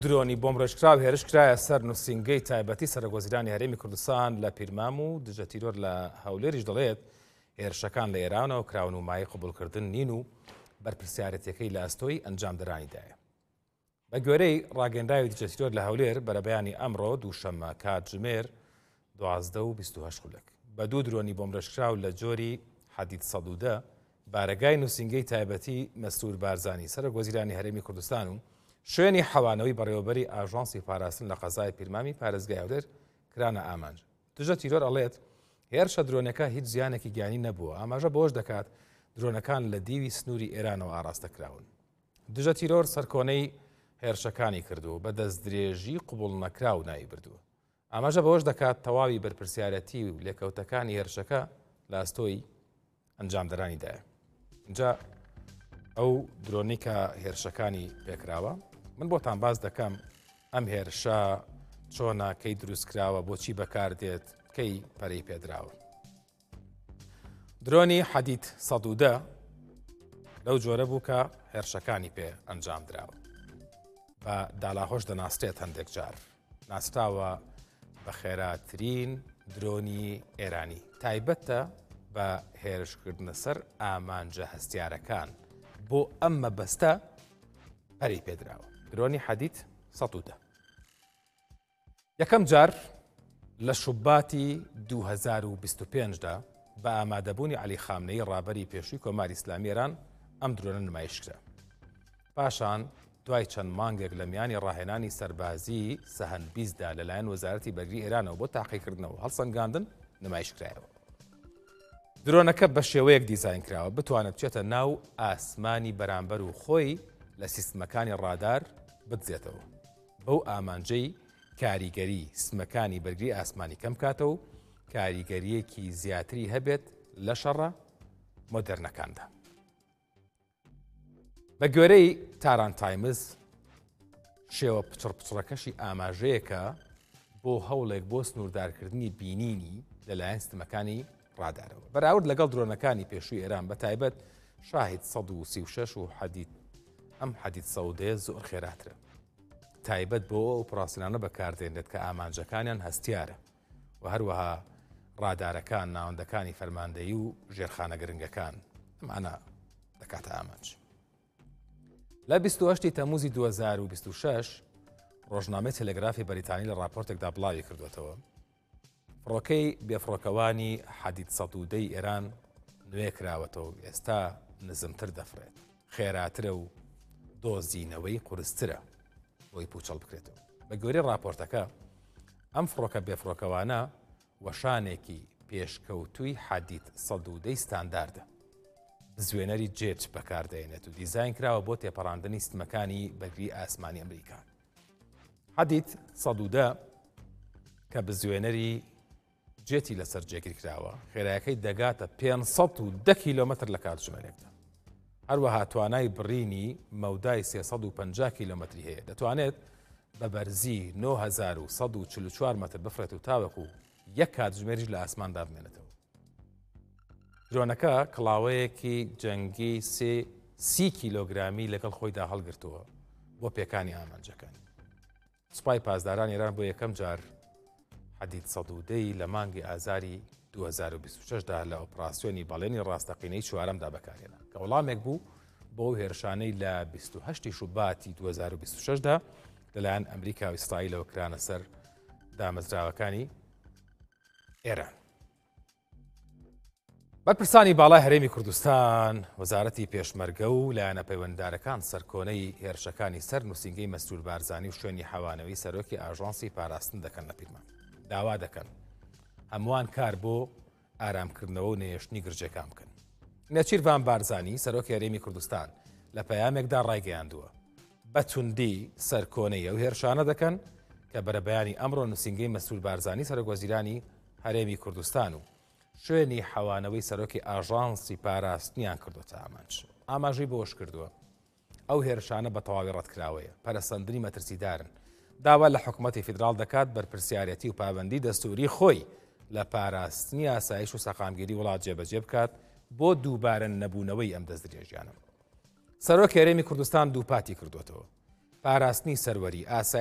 درۆنی بۆمڕێژکراو هێرشکرایە سەر نووسینگەی تایبەتی سەرۆکوەزیرانی هەرێمی کوردستان لە پیرمام و دژە تیرۆر لە هەولێریش دەڵێت هێرشەکان لە ئێرانەوە کراون و مای قبولکردن نین و بەرپرسیارەتەکەی لە ئەستۆی ئەنجامدەرانیدایە. بە گوێرەی ڕاگەنداوی دژە تیرۆر لە هەولێر بەرەبەیانی ئەمڕۆ دووشەممە کاتژمێر 12:28 خولەک بە دوو درۆنی بۆمڕێژکراو لە جۆری حەدید 110 بارەگای نووسینگەی تایبەتی مەستور بارزانی سەرۆکوەزیرانی هەرێمی کوردستان و شوێنی حەوانەوەی بەڕێوەبەری ئاژانسی پاراستن لە قەزای پیرمامی پارێزگای هەولێر کرانە ئامانج. دژە تیرۆر ئەڵێت هێرشە درۆنەکە هیچ زیانێکی گیانی نەبووە، ئاماژە بەوەش دەکات درۆنەکان لە دیوی سنووری ئێرانەوە ئاراستە کراون. دژە تیرۆر سەرکۆنەی هێرشەکانی کردو بە دەست درێژی قوبوڵ نەکراو ناوی بردووە. ئاماژە بەوەش دەکات تەواوی بەرپرسیارەتی و لێکەوتەکانی هێرشەکە لە ئەستۆی ئەنجامدەرانیدایە. اینجا ئەو درۆنی کە هێرشەکانی پێکراوە من بۆتان باز دەکەم ئەم هێرشە چۆنە کەی دروستکراوە بۆچی بەکاردێت کەی پەرەی پێدراوە. درۆنی حەدید 110 لەو جۆرە بوو کە هێرشەکانی پێ ئەنجام دراوە بە دالاهۆش دەناستێت هەندێک جار ناستاوە بە خێراترین درۆنی ئێرانی تایبەتە بە هێرشکردنە سەر ئامانجە هەستیارەکان بۆ ئەم مەبەستە پەرەی پێدراوە. درۆنی حەدید 110 یەکەم جار لە شوباتی 2025دا بە ئامادەبوونی عەلی خامنەیی ڕابەری پێشووی کۆماری ئیسلامی ئێران ئەم درۆنە نمایشکرا. پاشان دوای چەند مانگێک لە میانی ڕاهێنانی سەربازی سەهەن 20دا لەلایەن وەزارەتی بەرگری ئێرانەوە بۆ تاقیکردنەوە هەڵسەنگاندن نمایشکرایەوە. درۆنەکە بە شێوەیەک دیزاین کراوە بتوانێت بچێتە ناو ئاسمانی بەرامبەر و خۆی لە سیستمەکانی ڕادار بدزێتەوە. بەو ئامانجەی کاریگەری سمەکانی بەرگری ئاسمانی کەم کاتە و کاریگەریەکی زیاتری هەبێت لە شەڕە مۆدێرنەکاندا. بە گوێرەی تاران تایمز شێوە پچڕەکەشی ئاماژەیەکە بۆ هەوڵێک بۆ سنووردارکردنی بینینی لەلایەن سیستمەکانی ڕادارەوە. بەراورد لەگەڵ درۆنەکانی پێشووی ئێران بە تایبەت شاهید 136 و ئەم حەدید 110 زۆر خێراترە. تایبەت بۆ ئەو ئۆپراسیۆنانە بەکاردێنێت کە ئامانجەکانیان هەستیارە و هەروەها ڕادارەکان ناوەندەکانی فەرماندەیی و ژێرخانە گرنگەکان ئەمانە دەکاتە ئامانج. لە 28 تەمووزی 2026 ڕۆژنامەی تەلەگرافی بەریتانی لە راپۆرتێکدا بڵاوی کردوێتەوە فڕۆکەی بێفڕۆکەوانی حەدید 110 ئێران نوێ کراوەتەوە ئێستا نزمتر دەفرێت، خێراترە و دۆزینەوەی قورسترە بۆی پوچەڵ بکرێتەوە. بە گوێرەی راپۆرتەکە ئەم فڕۆکە بێفڕۆکەوانە وەشانێکی پێشکەوتووی حەدید 110 ستانداردە. بزوێنەری جێت بەکاردێنێت و دیزاین کراوە بۆ تێپەڕاندنی سیستمەکانی بەرگری ئاسمانی ئەمریکا. حەدید 110 کە بزوێنەری جێتی لەسەر جێگیر کراوە خێرایەکەی دەگاتە 510 کیلۆمەتر لە کاتژمێرێکدا. هەروەها توانای بڕینی مەودای 350 کیلۆمەتری هەیە، دەتوانێت بە بەرزی 9144 مەتر بفرێت و تاوەکو یەک کاتژمێریش لە ئاسماندا بمێنێتەوە. درۆنەکە کڵاوەیەکی جەنگی 30 کیلۆگرامی لەگەڵ خۆیدا هەڵگرتووە بۆ پێکانی ئامانجەکان. سوپای پاسداران ئێران بۆ یەکەم جار حەدید 110 لە مانگی ئازاری 2026دا لە ئۆپراسیۆنی بەڵێنی ڕاستەقینەی چوارەمدا بەکارهێنا کە وەڵامێک بوو بۆ هێرشانەی لە 28 شوباتی 2026دا لەلایەن ئەمریکا و ئیسرائیلەوە کرانە سەر دامەزراوەکانی ئێران. بەرپرسانی باڵای هەرێمی کوردستان، وەزارەتی پێشمەرگە و لایەنە پەیوەنددارەکان سەرکۆنەی هێرشەکانی سەر نووسینگەی مەستور بارزانی و شوێنی حەوانەوەی سەرۆکی ئاژانسی پاراستن دەکەن لە پیرمان. داوا دەکەن هەمووان کار بۆ ئارامکردنەوە و نێشتنی گرجەکان بکەن. نەچیروان بارزانی سەرۆکی هەرێمی کوردستان لە پەیامێکدا ڕایگەیاندووە بە توندی سەرکۆنەی ئەو هێرشانە دەکەن کە بەرەبەیانی ئەمڕۆ نووسینگەی مەستور بارزانی سەرۆکوەزیرانی هەرێمی کوردستان و شوێنی حەوانەوەی سەرۆکی ئاژانسی پاراستنیان کردوتە ئامانج. ئاماژەی بۆش کردووە ئەو هێرشانە بە تەواوی ڕەتکراوەیە، پەرەسەندنی مەترسیدارن، داوا لە حکوومەتی فیدراڵ دەکات بەرپرسیارەتی و پابەندی دەستوری خۆی لە پاراستنی ئاسایش و سەقامگیری وڵات جێبەجێ بکات بۆ دووبارە نەبوونەوەی ئەم دەستدرێژیانە. سەرۆکی هەرێمی کوردستان دووپاتی کردوێتەوە پاراستنی سەروەری ئاسایی